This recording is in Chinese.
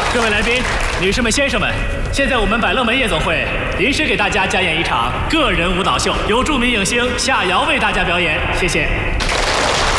各位来宾、女士们、先生们，现在我们百乐门夜总会临时给大家加演一场个人舞蹈秀，由著名影星夏瑶为大家表演，谢谢。